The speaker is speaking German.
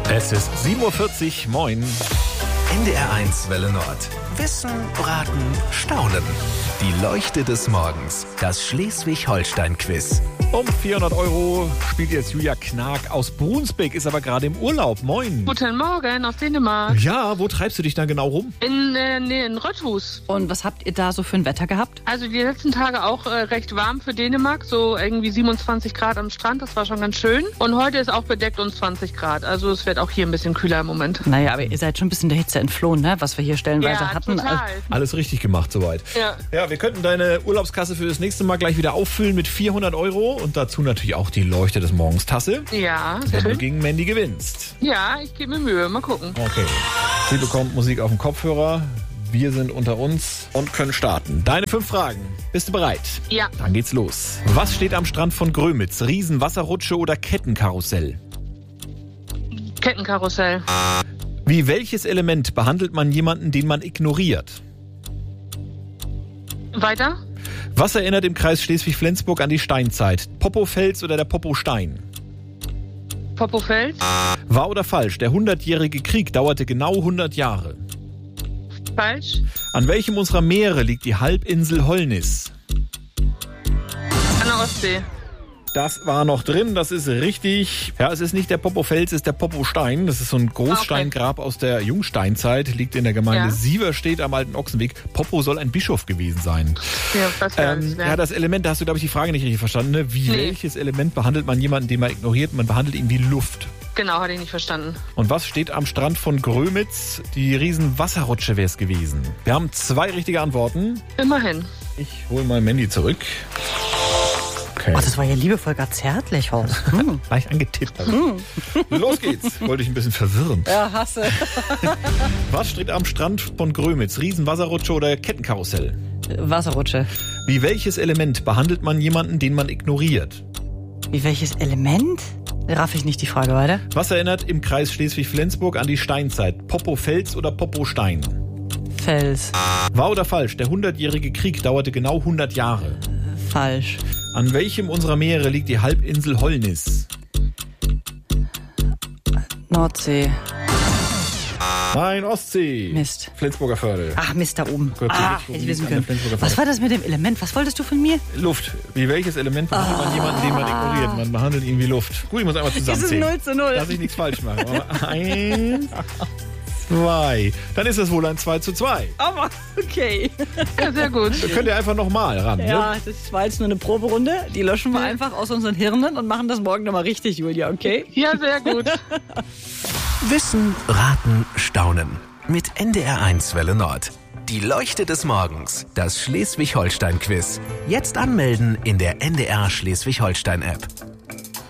Es ist 7:40 Uhr, moin. NDR1 Welle Nord. Wissen, Braten, Staunen. Die Leuchte des Morgens. Das Schleswig-Holstein-Quiz. Um 400 € spielt jetzt Julia Knag aus Brunsbüttel, ist aber gerade im Urlaub. Moin. Guten Morgen aus Dänemark. Ja, wo treibst du dich da genau rum? In Rødhus. Und was habt ihr da so für ein Wetter gehabt? Also die letzten Tage auch recht warm für Dänemark, so irgendwie 27 Grad am Strand, das war schon ganz schön. Und heute ist auch bedeckt und 20 Grad, also es wird auch hier ein bisschen kühler im Moment. Naja, aber ihr seid schon ein bisschen der Hitze entflohen, ne? Was wir hier stellenweise hatten. Total. Alles richtig gemacht soweit. Ja, wir könnten deine Urlaubskasse für das nächste Mal gleich wieder auffüllen mit 400 € und dazu natürlich auch die Leuchte des Morgens Tasse. Ja, Wenn du schön. gegen Mandy gewinnst. Ja, ich gebe mir Mühe, mal gucken. Okay. Sie bekommt Musik auf dem Kopfhörer. Wir sind unter uns und können starten. Deine 5 Fragen. Bist du bereit? Ja. Dann geht's los. Was steht am Strand von Grömitz? Riesenwasserrutsche oder Kettenkarussell? Kettenkarussell. Wie welches Element behandelt man jemanden, den man ignoriert? Weiter? Was erinnert im Kreis Schleswig-Flensburg an die Steinzeit? Popofels oder der Popostein? Popofels. Wahr oder falsch? Der 100-jährige Krieg dauerte genau 100 Jahre. Falsch. An welchem unserer Meere liegt die Halbinsel Holnis? An der Ostsee. Das war noch drin, das ist richtig. Ja, es ist nicht der Popofels, es ist der Popostein. Das ist so ein Großsteingrab aus der Jungsteinzeit, liegt in der Gemeinde Sieverstedt am Alten Ochsenweg. Popo soll ein Bischof gewesen sein. Ja, das wär's, Ja, das Element, da hast du, glaube ich, die Frage nicht richtig verstanden. Ne? Welches Element behandelt man jemanden, den man ignoriert? Man behandelt ihn wie Luft. Genau, hatte ich nicht verstanden. Und was steht am Strand von Grömitz? Die Riesenwasserrutsche wäre es gewesen. Wir haben 2 richtige Antworten. Immerhin. Ich hole mal Mandy zurück. Okay. Oh, das war ja liebevoll gar zärtlich, Horst. Leicht angetippt. Los geht's. Wollte ich ein bisschen verwirren. Ja, hasse. Was steht am Strand von Grömitz? Riesenwasserrutsche oder Kettenkarussell? Wasserrutsche. Wie welches Element behandelt man jemanden, den man ignoriert? Wie welches Element? Raff ich nicht die Frage weiter. Was erinnert im Kreis Schleswig-Flensburg an die Steinzeit? Popofels oder Popostein? Fels. Wahr oder falsch? Der 100-jährige Krieg dauerte genau 100 Jahre. Falsch. An welchem unserer Meere liegt die Halbinsel Holnis? Nordsee. Nein, Ostsee. Mist. Flensburger Förde. Ach, Mist, da oben. Gott, Hätte ich wissen an der können. Flensburger Was Förde. war das mit dem Element? Was wolltest du von mir? Luft. Wie welches Element behandelt man jemanden, den man ignoriert? Man behandelt ihn wie Luft. Gut, ich muss einmal zusammenzählen. 0:0. Dass ich nichts falsch mache. 1, 2. Dann ist es wohl ein 2:2. Aber okay. Ja, sehr gut. Da könnt ihr einfach nochmal ran. Ja, Ne? das war jetzt nur eine Proberunde. Die löschen wir einfach aus unseren Hirnen und machen das morgen nochmal richtig, Julia, okay? Ja, sehr gut. Wissen, Raten, Staunen. Mit NDR1 Welle Nord. Die Leuchte des Morgens. Das Schleswig-Holstein-Quiz. Jetzt anmelden in der NDR Schleswig-Holstein-App.